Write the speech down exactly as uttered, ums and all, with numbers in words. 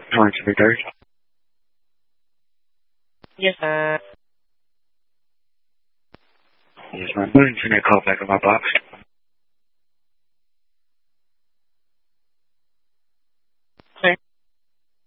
twenty-third. Yes, sir. Yes, ma'am. Put internet call back on my box.